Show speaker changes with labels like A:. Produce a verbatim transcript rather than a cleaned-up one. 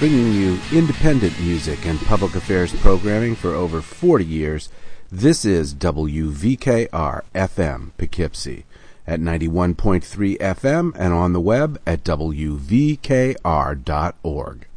A: bringing you independent music and public affairs programming for over forty years. This is W V K R F M Poughkeepsie at ninety-one point three F M and on the web at W V K R dot org.